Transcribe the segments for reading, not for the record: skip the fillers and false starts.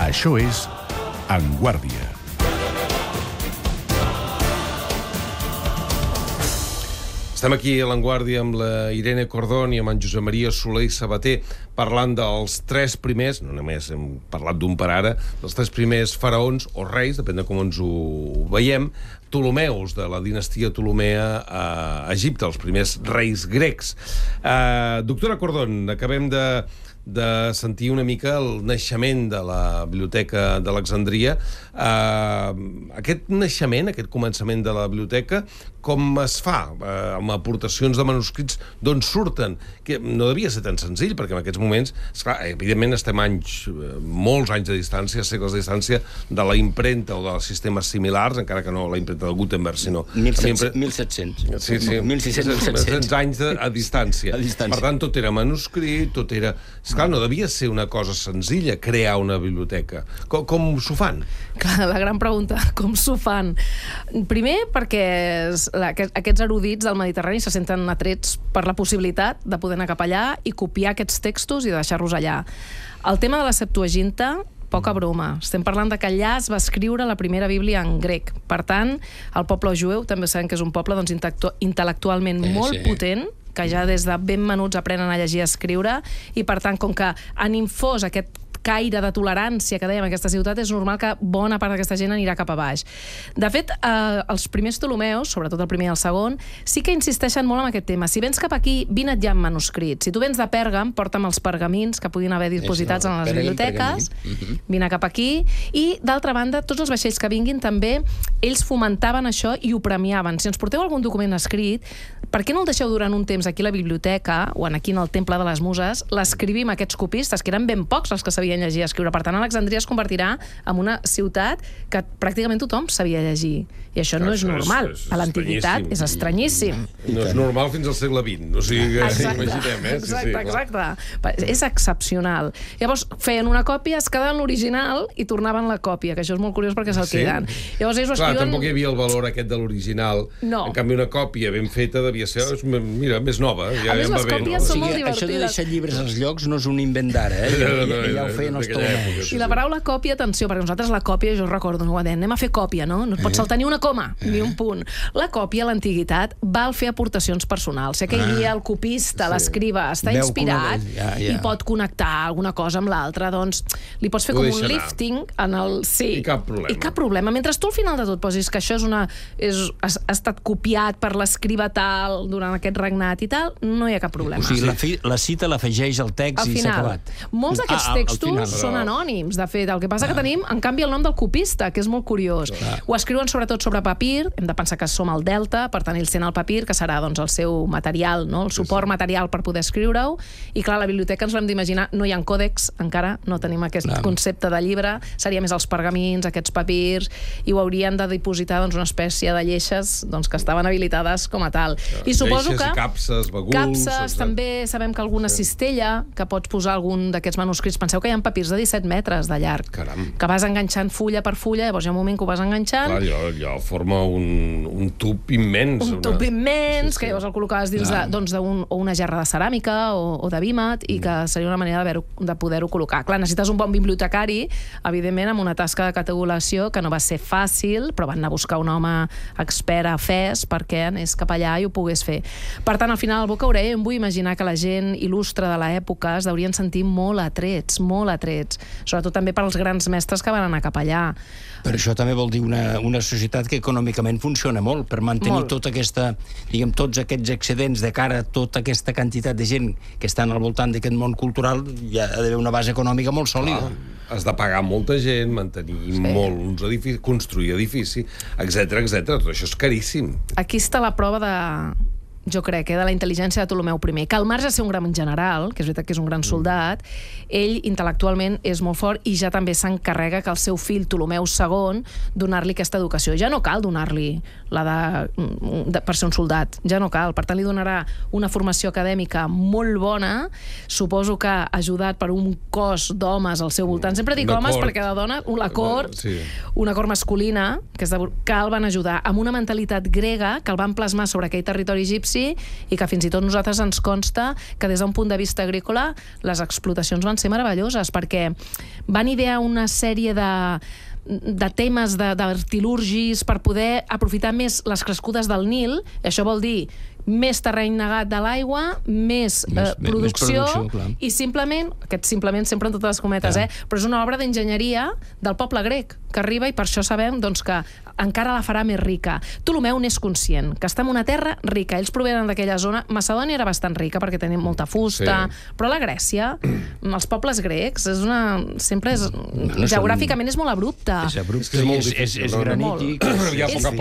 Això és En Guàrdia. Estem aquí a l'Enguàrdia amb la Irene Cordón i amb en Josep Maria Soler i Sabater parlant dels tres primers, no només hem parlat d'un per ara, dels tres primers faraons o reis, depèn de com ens ho veiem, Ptolemeus, de la dinastia Ptolomea a Egipte, els primers reis grecs. Doctora Cordón, acabem de sentir una mica el naixement de la Biblioteca d'Alexandria. Aquest naixement, aquest començament de la biblioteca, com es fa? Amb aportacions de manuscrits d'on surten? Que no devia ser tan senzill, perquè en aquests moments, esclar, evidentment estem molts anys de distància, segles de distància, de la impremta o dels sistemes similars, encara que no la impremta de Gutenberg, sinó... 1700. Sí, 1600-1700 anys a distància. Per tant, tot era manuscrit, tot era... Esclar, no devia ser una cosa senzilla crear una biblioteca. Com s'ho fan? Clar, la gran pregunta, com s'ho fan? Primer, perquè aquests erudits del Mediterrani se senten atrets per la possibilitat de poder anar cap allà i copiar aquests textos i deixar-los allà. El tema de la Septuaginta, poca broma. Estem parlant de que allà es va escriure la primera Bíblia en grec. Per tant, el poble jueu també sabem que és un poble intel·lectualment molt potent, que ja des de ben menuts aprenen a llegir i a escriure, i per tant, com que han infós aquest caire de tolerància que dèiem a aquesta ciutat, és normal que bona part d'aquesta gent anirà cap a baix. De fet, els primers Ptolemeus, sobretot el primer i el segon, sí que insisteixen molt en aquest tema. Si vens cap aquí, vine ja amb manuscrits. Si tu vens de Pèrgam, porta'm els pergamins que puguin haver dipositats en les biblioteques, vine cap aquí, i d'altra banda, tots els vaixells que vinguin també, ells fomentaven això i ho premiaven. Si ens porteu algun document escrit, per què no el deixeu durant un temps aquí a la biblioteca, o aquí en el Temple de les Muses, l'escrivim a aquests copistes, que eren ben pocs els que sabien llegir i escriure. Per tant, Alexandria es convertirà en una ciutat que pràcticament tothom sabia llegir. I això no és normal. A l'antiguitat és estranyíssim. No és normal fins al segle XX. O sigui, imaginem, Exacte. És excepcional. Llavors, feien una còpia, es quedaven l'original i tornaven la còpia, que això és molt curiós perquè se'l queden. Llavors, ells ho escriuen... Clar, tampoc hi havia el valor aquest de l'original. En canvi, una còpia ben feta devia ser, mira, més nova. A més, les còpies són molt divertides. Això de deixar llibres als llocs no és un invent d'ara, ja ho feien els Ptolemeus. I la paraula còpia, atenció, perquè nosaltres la còpia, jo recordo, anem a fer còpia, no? No et pots saltar ni una coma, ni un punt. La còpia, a l'antiguitat, val fer aportacions personals. Sé que hi havia el copista, l'escriba, està inspirat i pot connectar alguna cosa amb l'altra, doncs li pots fer com un lifting en el... I cap problema. I cap problema. Mentre tu al final de tot posis que això ha estat copiat per l'escriba tal durant aquest regnat i tal, no hi ha cap problema. O sigui, la cita l'afegeix al text i s'ha acabat. Molts d'aquests textos són anònims, de fet. El que passa que tenim, en canvi, el nom del copista, que és molt curiós. Ho escriuen sobretot sobre papir, hem de pensar que som al Delta, per tant, ells tenen el papir, que serà el seu material, el suport material per poder escriure-ho, i clar, a la biblioteca ens l'hem d'imaginar, no hi ha còdex, encara, no tenim aquest concepte de llibre, seria més els pergamins, aquests papirs, i ho haurien de dipositar una espècie de lleixes que estaven habilitades com a tal. I suposo que... Capses, baguls... Capses, també sabem que alguna cistella, que pots posar algun d'aquests manuscrits. Penseu que hi ha papirs de 17 metres de llarg, que vas enganxant fulla per fulla, llavors hi ha un moment que ho vas enganxant... Clar, allò forma un tub immens. Un tub immens, que llavors el col·locaves dins d'una gerra de ceràmica o de vímet, i que seria una manera de poder-ho col·locar. Clar, necessites un bon bibliotecari, evidentment, amb una tasca de catalogació que no va ser fàcil, però van anar a buscar un home expert a Fes perquè anés cap allà i ho pogués fer. Per tant, al final, al boca orella, em vull imaginar que la gent il·lustre de l'època es deurien sentir molt atrets, sobretot també per als grans mestres que van anar cap allà. Però això també vol dir una societat que econòmicament funciona molt, per mantenir tota aquesta, diguem, tots aquests excedents de cara a tota aquesta quantitat de gent que estan al voltant d'aquest món cultural, hi ha d'haver una base econòmica molt sòlida. Has de pagar molta gent, mantenir molt uns edificis, construir edifici, etc. Tot això és caríssim. Aquí està la prova jo crec, de la intel·ligència de Ptolemeu I, que al marge de ser un gran general, que és veritat que és un gran soldat, ell intel·lectualment és molt fort i ja també s'encarrega que el seu fill Ptolemeu II donar-li aquesta educació. Ja no cal donar-li per ser un soldat, ja no cal. Per tant, li donarà una formació acadèmica molt bona, suposo que ajudat per un cos d'homes al seu voltant. Sempre dic homes perquè de dona, una cort masculina, que el van ajudar amb una mentalitat grega que el van plasmar sobre aquell territori egipci i que fins i tot nosaltres ens consta que des d'un punt de vista agrícola les explotacions van ser meravelloses, perquè van idear una sèrie de temes, d'artilurgis per poder aprofitar més les crescudes del Nil. Això vol dir més terreny negat de l'aigua, més producció, i simplement, aquest simplement sempre en totes les cometes, però és una obra d'enginyeria del poble grec, que arriba, i per això sabem que encara la farà més rica. Ptolemeu n'és conscient, que està en una terra rica. Ells provenen d'aquella zona. Macedònia era bastant rica perquè tenen molta fusta, però la Grècia, els pobles grecs, geogràficament és molt abrupta. És abrupta i és granític. Hi ha poca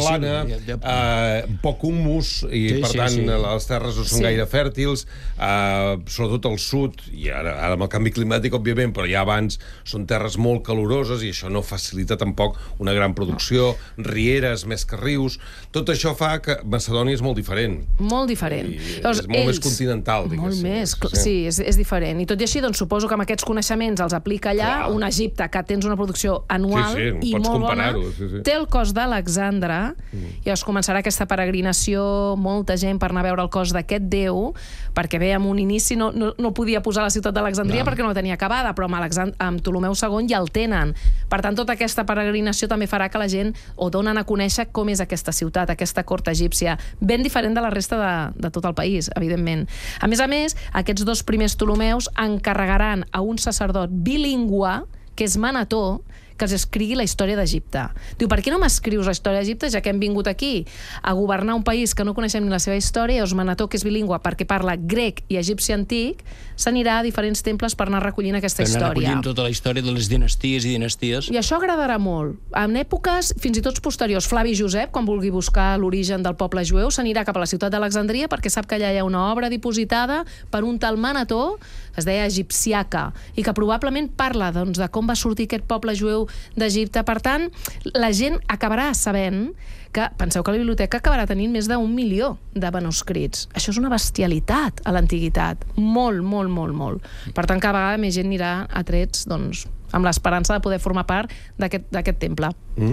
plana, poc humus, i per tant les terres no són gaire fèrtils, sobretot al sud, i ara amb el canvi climàtic, òbviament, però ja abans són terres molt caloroses i això no facilita tampoc una gran producció, rieres més que rius. Tot això fa que Macedònia és molt diferent. Molt diferent. És molt més continental, diguéssim. Molt més, sí, és diferent. I tot i així, suposo que amb aquests coneixements els aplica allà. Un Egipte, que tens una producció anual i molt bona, té el cos d'Alexandre, i es començarà aquesta peregrinació, molta gent per anar a veure el cos d'aquest déu, perquè bé, en un inici no podia posar la ciutat d'Alexandria perquè no la tenia acabada, però amb Ptolemeu II ja el tenen. Per tant, tota aquesta peregrinació també farà que la gent o donen a conèixer com és aquesta ciutat, aquesta cort egípcia, ben diferent de la resta de tot el país, evidentment. A més, aquests dos primers Ptolemeus encarregaran a un sacerdot bilingüe, que és Manetó, que els escrigui la història d'Egipte. Diu, per què no m'escrius la història d'Egipte, ja que hem vingut aquí a governar un país que no coneixem ni la seva història? Llavors Manetó, que és bilingüe perquè parla grec i egipci antic, s'anirà a diferents temples per anar recollint aquesta història. Per anar recollint tota la història de les dinasties i dinasties. I això agradarà molt. En èpoques fins i tot posteriors, Flavi Josep, quan vulgui buscar l'origen del poble jueu, s'anirà cap a la ciutat d'Alexandria perquè sap que allà hi ha una obra dipositada per un tal Manetó, que es deia Egipciaca, i que probablement parla de com va sortir aquest poble jueu d'Egipte. Per tant, la gent acabarà sabent que, penseu que la biblioteca acabarà tenint més d'1 milió de manuscrits. Això és una bestialitat a l'antiguitat. Molt, molt, molt, molt. Per tant, cada vegada més gent anirà a trets, amb l'esperança de poder formar part d'aquest temple.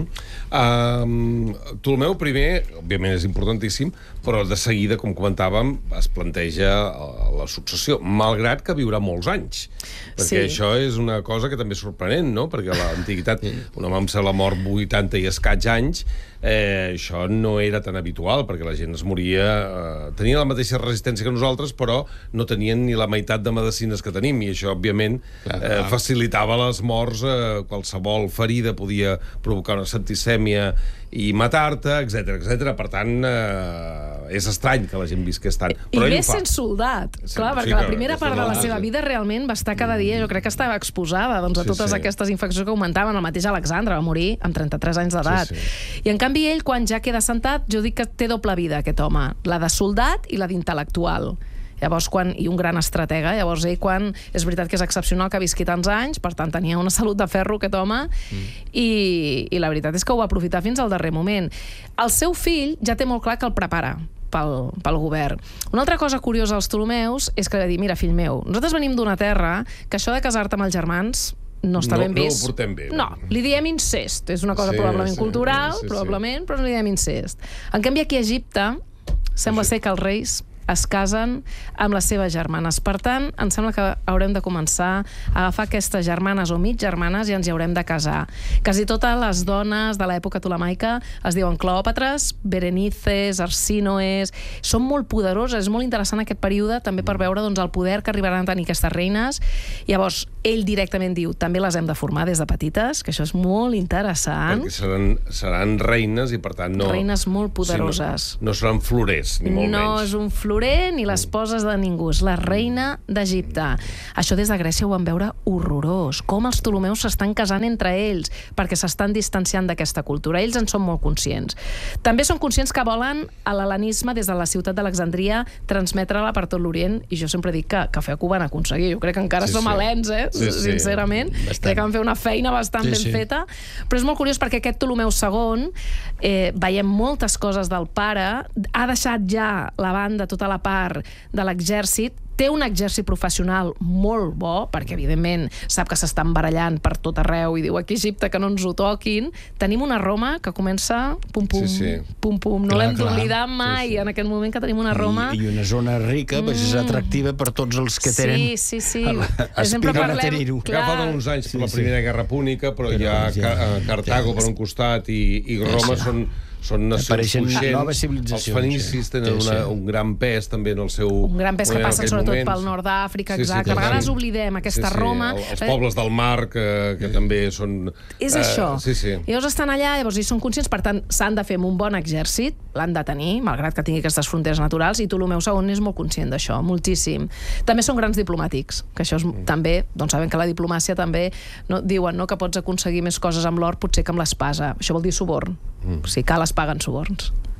Ptolemeu I, òbviament és importantíssim, però de seguida, com comentàvem, es planteja la successió, malgrat que viurà molts anys. Perquè això és una cosa que també és sorprenent, no? Perquè a l'antiguitat, un home amb la mort 80 i escaig anys, això no era tan habitual, perquè la gent es moria... Tenia la mateixa resistència que nosaltres, però no tenien ni la meitat de medicines que tenim, i això, òbviament, facilitava les morts. Qualsevol ferida podia provocar una septicèmia i matar-te, etc. Per tant, és estrany que la gent visqués tant. I més sent soldat. Clar, perquè la primera part de la seva vida realment va estar cada dia, jo crec que estava exposada a totes aquestes infeccions que augmentaven. El mateix Alexandre va morir amb 33 anys d'edat. I en canvi ell, quan ja queda assentat, jo dic que té doble vida, aquest home. La de soldat i la d'intel·lectual. Llavors, i un gran estratega, llavors ell, és veritat que és excepcional que visqui tants anys, per tant tenia una salut de ferro aquest home, i la veritat és que ho va aprofitar fins al darrer moment. El seu fill ja té molt clar que el prepara pel govern. Una altra cosa curiosa als Ptolemeus és que va dir, mira, fill meu, nosaltres venim d'una terra que això de casar-te amb els germans no està ben vist. No ho portem bé. No, li diem incest. És una cosa probablement cultural, probablement, però li diem incest. En canvi, aquí a Egipte sembla ser que els reis es casen amb les seves germanes. Per tant, em sembla que haurem de començar a agafar aquestes germanes o mig germanes i ens hi haurem de casar. Quasi totes les dones de l'època ptolemaica es diuen Cleòpatres, Berenices, Arsínoes... Són molt poderoses, és molt interessant aquest període també per veure el poder que arribaran a tenir aquestes reines. Llavors, ell directament diu, també les hem de formar des de petites, que això és molt interessant. Perquè seran reines i, per tant, no... Reines molt poderoses. No seran florers, ni molt menys. No és un florer ni les poses de ningú, és la reina d'Egipte. Això des de Grècia ho van veure horrorós, com els Ptolemeus s'estan casant entre ells, perquè s'estan distanciant d'aquesta cultura. Ells en són molt conscients. També són conscients que volen a l'hel·lenisme des de la ciutat d'Alexandria transmetre-la per tot l'Orient, i jo sempre dic que feu que ho van aconseguir. Jo crec que encara som helens, sincerament. Crec que van fer una feina bastant ben feta. Però és molt curiós perquè aquest Ptolemeu II, veiem moltes coses del pare, ha deixat ja la banda, tota la part de l'exèrcit, té un exèrcit professional molt bo, perquè evidentment sap que s'estan barallant per tot arreu i diu aquí a Egipte que no ens ho toquin. Tenim una Roma que comença pum-pum, pum-pum. No l'hem d'oblidar mai en aquest moment que tenim una Roma... I una zona rica, és atractiva per tots els que tenen... Sí. Aspiren a tenir-ho. Ja fa uns anys per la Primera Guerra Púnica, però ja Cartago per un costat i Roma són nacions fuixents. Els fenicis tenen un gran pes també en el seu... Un gran pes que passa sobretot pel nord d'Àfrica, exacte. A vegades oblidem aquesta Roma... Els pobles del mar, que també són... És això. Llavors estan allà, llavors hi són conscients, per tant, s'han de fer amb un bon exèrcit, l'han de tenir, malgrat que tingui aquestes fronteres naturals, i Ptolemeu II és molt conscient d'això, moltíssim. També són grans diplomàtics, que això és també, doncs sabem que la diplomàcia també, diuen que pots aconseguir més coses amb l'or potser que amb l'espasa. Això vol dir suborn. Si cal, es paguen suborns.